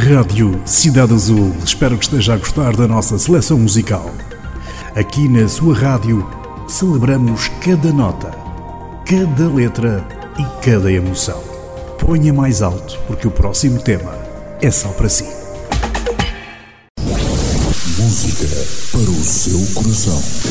Rádio Cidade Azul, espero que esteja a gostar da nossa seleção musical. Aqui na sua rádio celebramos cada nota, cada letra e cada emoção. Ponha mais alto porque o próximo tema é só para si. Música para o seu coração.